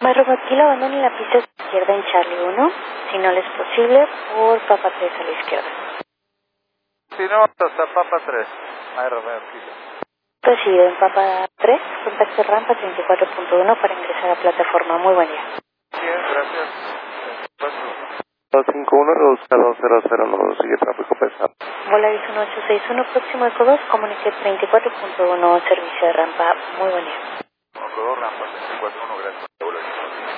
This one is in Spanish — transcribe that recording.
Me robó aquí la abandone en la pista izquierda en Charlie 1, si no le es posible, por Papa 3 a la izquierda. Si no, hasta Papa 3. Hay Romeo Kilo. Recibido en Papa 3, contacto rampa 34.1 para ingresar a plataforma. Muy buen día. Bien, gracias. 251, busca 200, sigue tráfico pesado. Volaris 1861, próximo eco 2, comunique 34.1, servicio de rampa. Muy buen día. Rampa 34.1, gracias.